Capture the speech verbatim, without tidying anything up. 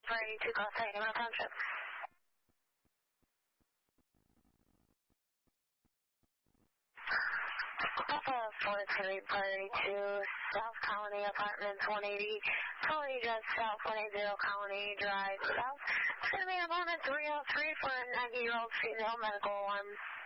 Ready to go Saginaw Township. Papa four three Prairie two, South Colony Apartments one eighty, Colony Drive South one eighty, Colony Drive South. It's going to be a moment three oh three for a ninety-year-old female medical alarm.